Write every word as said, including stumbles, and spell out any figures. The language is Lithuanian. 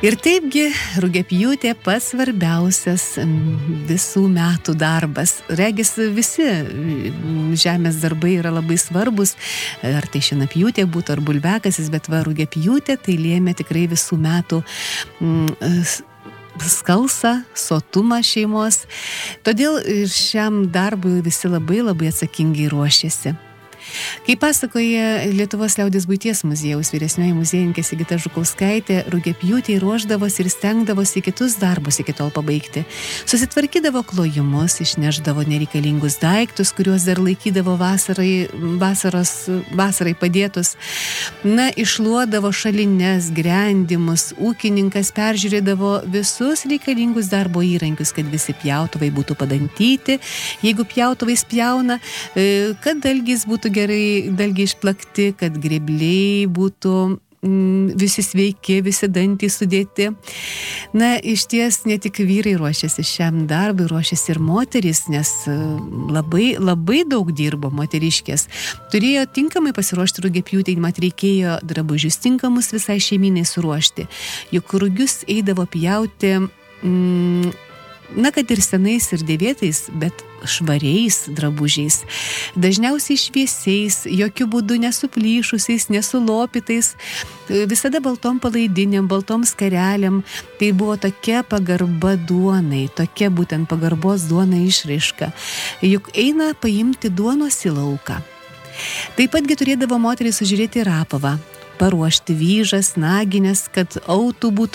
Ir taipgi rugiapjūtė pats svarbiausias visų metų darbas. Regis visi žemės darbai yra labai svarbus, ar tai šienapjūtė būtų, ar bulviakasis, bet va rugiapjūtė tai lėmė tikrai visų metų mm, skalsą, sotumą šeimos. Todėl šiam darbui visi labai labai atsakingai ruošėsi. Kaip pasakoja Lietuvos liaudies buities muziejaus vyresnioji muziejininkė Sigita Žukauskaitė, rugiapjūtei ruošdavosi ir stengdavosi kitus darbus iki tol pabaigti. Susitvarkydavo klojimus, išnešdavo nereikalingus daiktus, kuriuos dar laikydavo vasarai, vasaros, vasarai padėtus. Na, iššluodavo šalines, grendimus, ūkininkas peržiūrėdavo visus reikalingus darbo įrankius, kad visi pjautuvai būtų padantyti, jeigu pjautuvais pjauna, kad dalgys būtų gerai dalgiai išplakti, kad grėbliai būtų mm, visi sveiki, visi dantys sudėti. Na, iš ties ne tik vyrai ruošiasi šiam darbui, ruošiasi ir moterys, nes labai, labai daug dirbo moteriškės. Turėjo tinkamai pasiruošti rugiapjūtei, mat reikėjo drabužius tinkamus visai šeiminai suruošti. Juk rugius eidavo pjauti mm, na, kad ir senais ir dėvėtais, bet švariais drabužiais. Dažniausiai šviesiais, jokių būdų nesuplyšusiais, nesulopytais, visada baltom palaidinėm, baltom skarelėm. Tai buvo tokia pagarba duonai, tokia būtent pagarbos duonai išraiška. Juk eina paimti duonos į lauką. Taip patgi turėdavo moteris sužiūrėti rapavą, paruošti vyžas, nagines, kad autų būtų